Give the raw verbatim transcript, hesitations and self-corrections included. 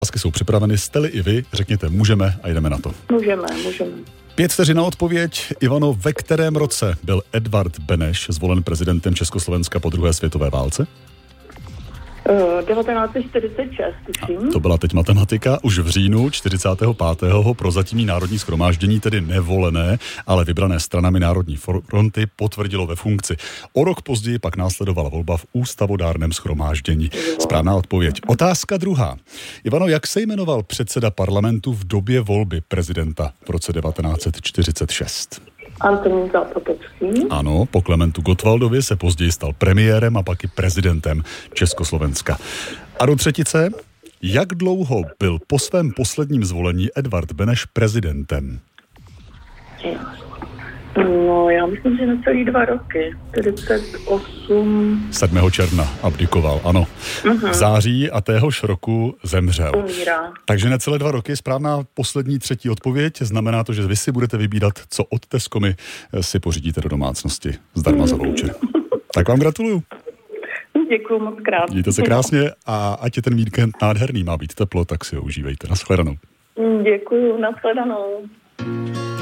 Otázky jsou připraveny, jste-li i vy, řekněte můžeme a jdeme na to. Můžeme, můžeme. Pět vteřin na odpověď. Ivano, ve kterém roce byl Edvard Beneš zvolen prezidentem Československa po druhé světové válce? Uh, devatenáct set čtyřicet šest, tuším. To byla teď matematika. Už v říjnu čtyřicátého pátého prozatímní národní shromáždění, tedy nevolené, ale vybrané stranami Národní fronty, potvrdilo ve funkci. O rok později pak následovala volba v ústavodárném shromáždění. Správná odpověď. Otázka druhá. Ivano, jak se jmenoval předseda parlamentu v době volby prezidenta v roce devatenáct set čtyřicet šest? Antonín Zápotocký. Ano, po Klementu Gottwaldovi se později stal premiérem a pak i prezidentem Československa. A do třetice, jak dlouho byl po svém posledním zvolení Edvard Beneš prezidentem? No, já myslím, že na celý dva roky. čtyřicet osm. sedmého června abdikoval, ano. Uh-huh. V září a téhož roku zemřel. Umírá. Takže necelé dva roky, správná poslední třetí odpověď. Znamená to, že vy si budete vybírat, co od Tescomy si pořídíte do domácnosti. Zdarma za voucher. Tak vám gratuluju. Děkuju moc krát. Mějte se krásně a ať je ten víkend nádherný, má být teplo, tak si ho užívejte. Nashledanou. Děkuju, nashledanou.